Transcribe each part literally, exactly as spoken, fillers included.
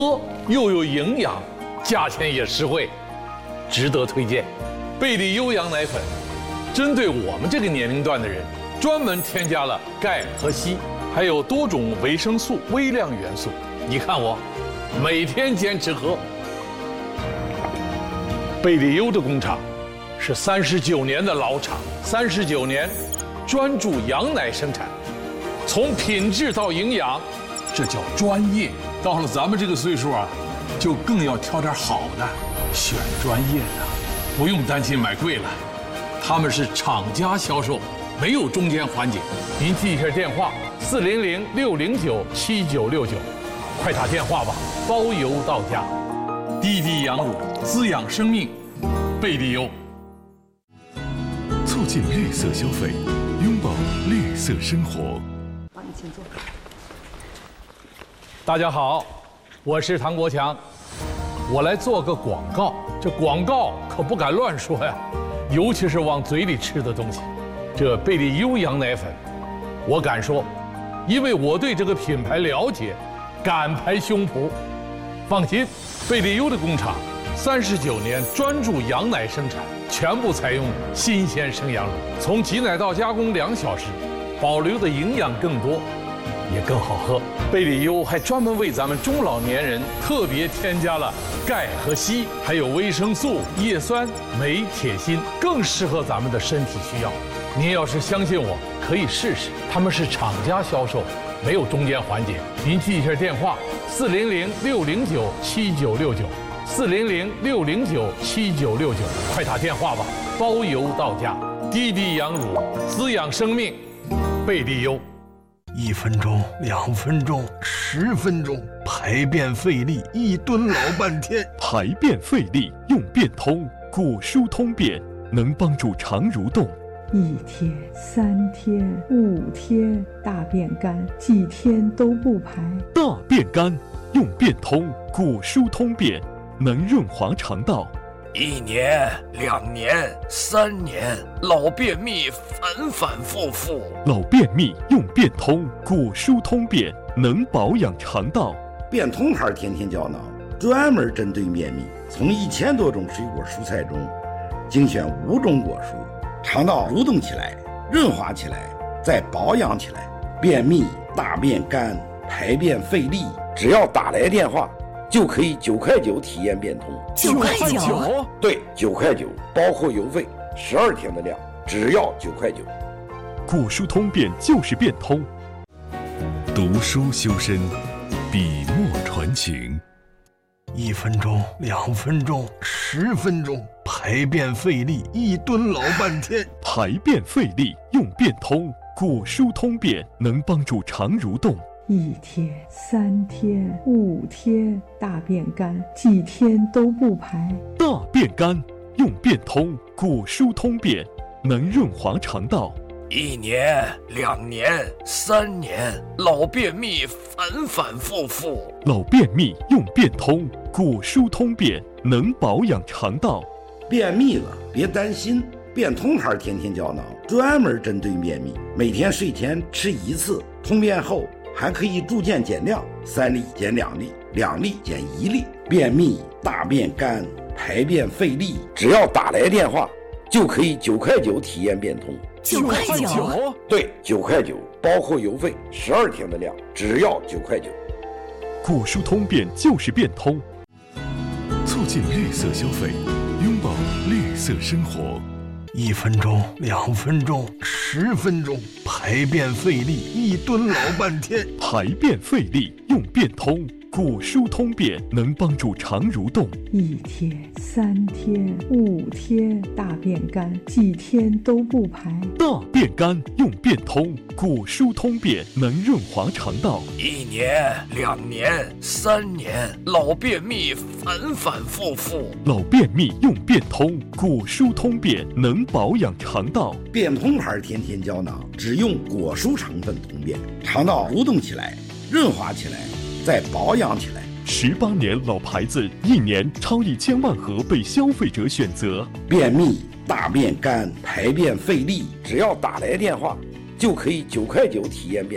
喝又有营养，价钱也实惠，值得推荐。贝利优羊奶粉，针对我们这个年龄段的人，专门添加了钙和硒，还有多种维生素、微量元素。你看我，每天坚持喝。贝利优的工厂是三十九年的老厂，三十九年专注羊奶生产，从品质到营养，这叫专业。到了咱们这个岁数啊，就更要挑点好的，选专业的，不用担心买贵了。他们是厂家销售，没有中间环节。您记一下电话：四零零六零九七九六九，快打电话吧，包邮到家。滴滴羊乳滋养生命，贝利优。 促进绿色消费，拥抱绿色生活。 好，你请坐。 大家好，我是唐国强，我来做个广告。这广告可不敢乱说呀，尤其是往嘴里吃的东西。这贝利优羊奶粉，我敢说，因为我对这个品牌了解，敢拍胸脯。放心，贝利优的工厂三十九年专注羊奶生产，全部采用新鲜生羊乳，从挤奶到加工两小时，保留的营养更多，也更好喝。贝利优还专门为咱们中老年人特别添加了钙和硒，还有维生素、叶酸、镁、铁、锌，更适合咱们的身体需要。您要是相信我，可以试试。他们是厂家销售，没有中间环节。您记一下电话：四零零六零九七九六九，四零零六零九七九六九，快打电话吧，包邮到家。滴滴羊乳滋养生命，贝利优。 一分钟，两分钟，十分钟，排便费力，一蹲老半天。 排便费力用便通，果蔬通便，能帮助肠蠕动。 一天、三天、五天，大便干，几天都不排。 大便干用便通，果蔬通便，能润滑肠道。 一年、两年、三年，老便秘反反复复。 老便秘用便通，果蔬通便，能保养肠道。 便通牌天天胶囊专门针对便秘，从一千多种水果蔬菜中精选五种果蔬，肠道蠕动起来，润滑起来，再保养起来。便秘、大便干、排便费力，只要打来电话，就可以九块九体验便通。 九块九？ 对，九块九，包括邮费，十二天的量，只要九块九。 果蔬通便就是便通。读书修身，笔墨传情。 一分钟，两分钟，十分钟，排便费力，一蹲老半天。 排便费力用便通，果蔬通便，能帮助肠蠕动。 一天、三天、五天，大便干，几天都不排。 大便干用便通，果蔬通便，能润滑肠道。 一年、两年、三年，老便秘反反复复。 老便秘用便通，果蔬通便，能保养肠道。 便秘了别担心，便通牌天天胶囊专门针对便秘，每天睡前吃一次，通便后还可以逐渐减量，三粒减两粒，两粒减一粒。便秘、大便干、排便费力，只要打来电话，就可以九块九体验便通。 九块九？ 对，九块九，包括邮费，十二天的量，只要九块九。 果蔬通便就是便通。促进绿色消费，拥抱绿色生活。 一分钟，两分钟，十分钟，排便费力，一蹲老半天。 排便费力用便通，果蔬通便，能帮助肠蠕动。 一天、三天、五天，大便干，几天都不排。 大便干用便通，果蔬通便，能润滑肠道。 一年、两年、三年，老便秘反反复复。 老便秘用便通，果蔬通便，能保养肠道。 便通牌天天胶囊只用果蔬成分通便，肠道蠕动起来，润滑起来，再保养起来。 十八年老牌子，一年超一千万盒被消费者选择。 便秘、大便干、排便费力，只要打来电话，就可以九块九体验便通。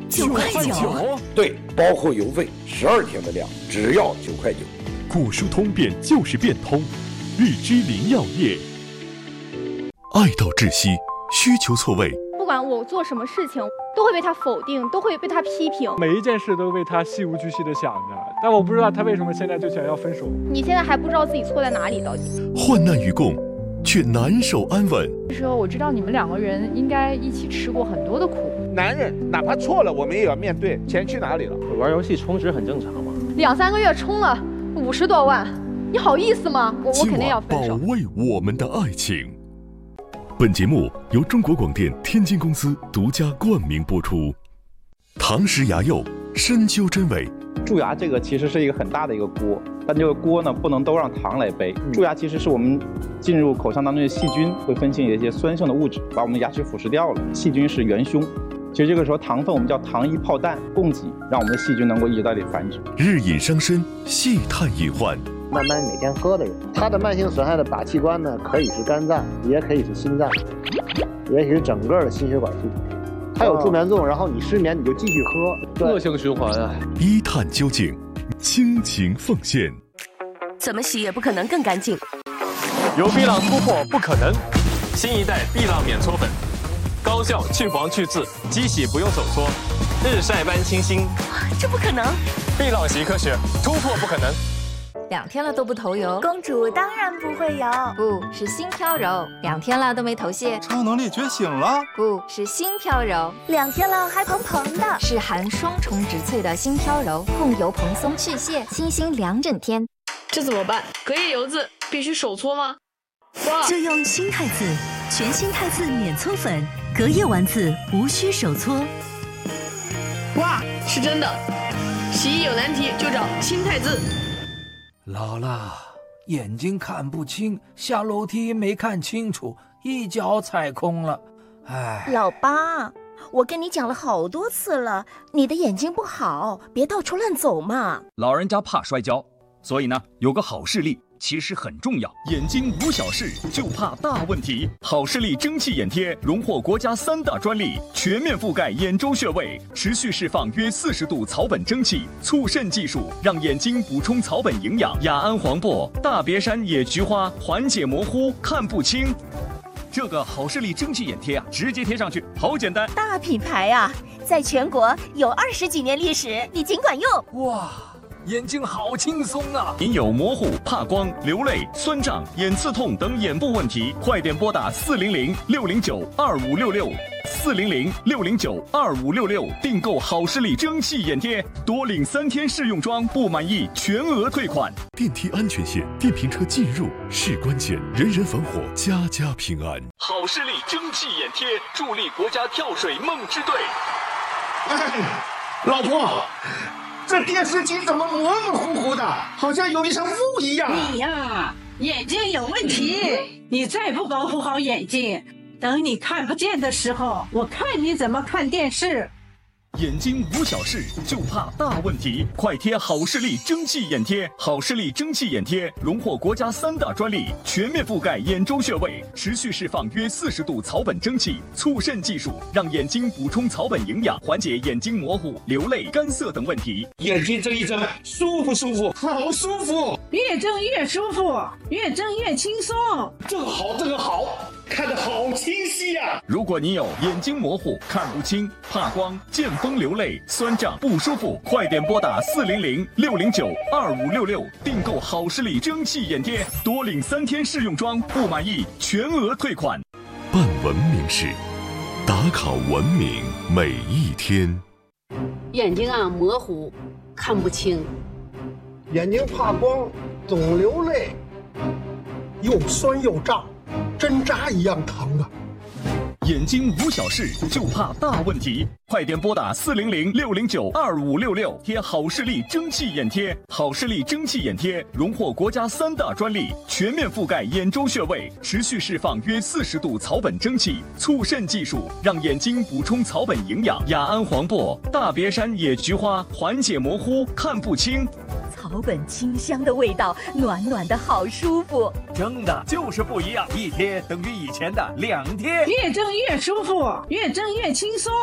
九块九？ 对，包括邮费，十二天的量只要九块九。 古书通变就是变通，日之林药业。爱到窒息，需求错位。 不管我做什么事情，都会被他否定，都会被他批评。 每一件事都被他细无巨细的想着，但我不知道他为什么现在就想要分手。 你现在还不知道自己错在哪里，到底？ 患难与共，却难守安稳。 那时候我知道你们两个人应该一起吃过很多的苦。 男人哪怕错了，我们也要面对。钱去哪里了？ 玩游戏充值很正常嘛。 两三个月充了五十多万，你好意思吗？我我肯定要分手。 保卫我们的爱情。本节目由中国广电天津公司独家冠名播出。唐氏牙釉，深究真伪。 蛀牙这个其实是一个很大的一个锅，但这个锅呢不能都让糖来背。蛀牙其实是我们进入口腔当中的细菌会分泌一些酸性的物质，把我们的牙齿腐蚀掉了。细菌是元凶，其实这个时候糖分我们叫糖衣炮弹供给，让我们的细菌能够一直在这里繁殖。 日饮伤身，细探隐患。 慢慢每天喝的人，他的慢性损害的靶器官呢，可以是肝脏，也可以是心脏，也可以是整个的心血管系统。它有助眠作用，然后你失眠你就继续喝， 恶性循环啊！ 一探究竟，倾情奉献。 怎么洗也不可能更干净。 由碧浪突破不可能，新一代碧浪免搓粉，高效去黄去渍，机洗不用手搓，日晒般清新。 这不可能！ 碧浪洗科学，突破不可能。 两天了都不头油， 公主当然不会油， 不是心飘柔。两天了都没头屑， 超能力觉醒了， 不是心飘柔。 两天了还蓬蓬的， 是含双重植萃的心飘柔，控油蓬松去屑，清新两整天。 这怎么办？隔夜油渍必须手搓吗？ 就用新汰渍，全新汰渍免搓粉，隔夜完渍无需手搓。 哇，是真的！洗衣有难题就找新汰渍。 姥姥，眼睛看不清，下楼梯没看清楚，一脚踩空了。哎， 老八，我跟你讲了好多次了，你的眼睛不好，别到处乱走嘛。 老人家怕摔跤，所以呢，有个好视力其实很重要。眼睛无小事，就怕大问题。好视力蒸汽眼贴荣获国家三大专利，全面覆盖眼周穴位，持续释放约四十度草本蒸汽，促渗技术让眼睛补充草本营养。雅安黄柏、大别山野菊花缓解模糊、看不清。这个好视力蒸汽眼贴啊，直接贴上去，好简单。 大品牌啊，在全国有二十几年历史，你尽管用。 哇！眼睛好轻松啊！ 您有模糊、怕光、流泪、酸胀、眼刺痛等眼部问题，快点拨打四零零六零九二五六六四零零六零九二五六六订购好视力蒸汽眼贴，多领三天试用装，不满意全额退款。 电梯安全线，电瓶车进入是关键，人人防火，家家平安。 好视力蒸汽眼贴，助力国家跳水梦之队。 哎，老婆。这电视机怎么模模糊糊的，好像有一层雾一样。 你呀，眼睛有问题，你再不保护好眼睛，等你看不见的时候，我看你怎么看电视。 眼睛无小事，就怕大问题。快贴好视力蒸汽眼贴，好视力蒸汽眼贴荣获国家三大专利，全面覆盖眼周穴位，持续释放约四十度草本蒸汽，促渗技术让眼睛补充草本营养，缓解眼睛模糊、流泪、干涩等问题。 眼睛睁一睁，舒不舒服？好舒服， 越睁越舒服，越睁越轻松。 这个好，这个好。看得好清晰呀！ 如果你有眼睛模糊、看不清、怕光、见风流泪、酸胀不舒服，快点拨打四零零六零九二五六六订购好视力蒸汽眼贴，多领三天试用装，不满意全额退款。 办文明事，打卡文明每一天。 眼睛啊模糊，看不清， 眼睛怕光，总流泪，又酸又胀。针扎一样疼啊！ 眼睛无小事，就怕大问题。快点拨打四零零六零九二五六六贴好视力蒸汽眼贴。好视力蒸汽眼贴荣获国家三大专利，全面覆盖眼周穴位，持续释放约四十度草本蒸汽，促渗技术让眼睛补充草本营养。雅安黄柏、大别山野菊花缓解模糊、看不清。 草本清香的味道，暖暖的好舒服。 蒸的就是不一样，一贴等于以前的两贴。 越蒸越舒服，越蒸越轻松。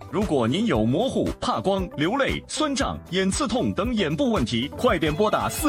如果您有模糊、怕光、流泪、酸胀、眼刺痛等眼部问题，快点拨打四